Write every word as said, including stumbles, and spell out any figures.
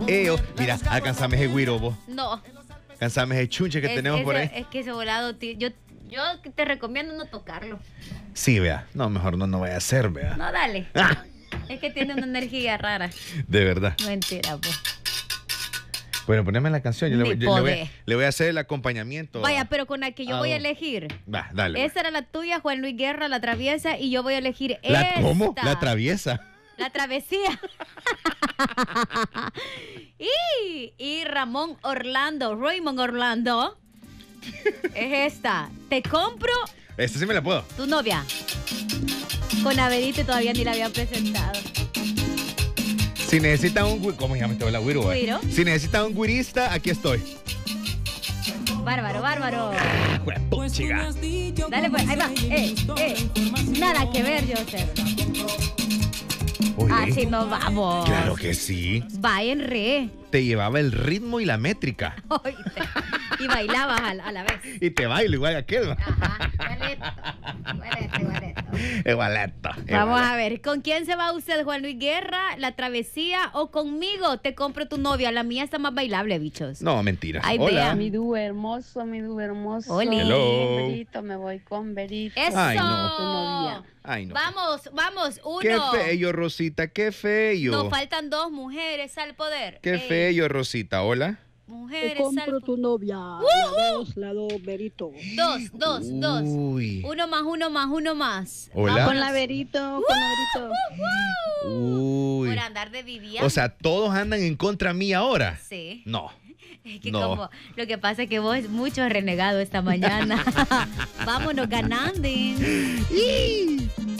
Eo. Mira, alcanzame ese güiro, vos. No. Alcanzame ese chunche que Es, tenemos ese, por ahí. Es que ese volado, tío, yo, yo te recomiendo no tocarlo. Sí, vea. No, mejor no, no vaya a ser, vea. No, dale. Ah, Es que tiene una energía rara. de verdad. Mentira, pues. Bueno, poneme la canción. Yo, le, Ni voy- yo le voy, podé. a- le voy a hacer el acompañamiento. Vaya, pero con la que yo Ah, voy a bueno. elegir. Va, dale. pues. Esa era la tuya, Juan Luis Guerra, la traviesa, y yo voy a elegir ¿La, esta. ¿Cómo? La traviesa. La travesía. y, y Ramón Orlando, Raymond Orlando, es esta. Te compro Esta sí me la puedo. tu novia. Con Averito todavía ni la había presentado. Si necesita un... gui- ¿Cómo se llama este la güiro? eh? Güiro. Si necesita un guirista, aquí estoy. Bárbaro, bárbaro. Juepuchiga. Dale pues, ahí va. Eh, eh. Nada que ver, Joseph. Oye, Así no vamos. claro que sí. Va en re. Te llevaba el ritmo y la métrica. Oíste. Y bailabas a, la- a la vez. Y te bailo igual que aquel. ¿va? Ajá, igualito. Igualito, igualito. Igualeto. Vamos igualeto. a ver, ¿con quién se va usted, Juan Luis Guerra? ¿La travesía o conmigo? Te compro tu novia. La mía está más bailable, bichos. No, mentira. Ay, Hola. vea. Mi dúo hermoso, mi dúo hermoso. Oli. Hello. Berito, me voy con Berito. ¡Eso! Ay, no. Tu novia. Ay, no. Vamos, vamos, uno. Qué feo, Rosita, qué feo. Nos faltan dos mujeres al poder. Qué Eh, feo, Rosita. Hola. Mujeres Te al compro poder. tu novia. La dos, la dos, Berito. Dos, dos, dos. Uy. Uno más, uno más, uno más. Hola. Vámonos. Con la Berito, con la Berito. Uy. Por andar de Vivian. O sea, todos andan en contra mí ahora. Sí. No. Es que No. como lo que pasa es que vos mucho renegado esta mañana. Vámonos ganando. ¡Ih!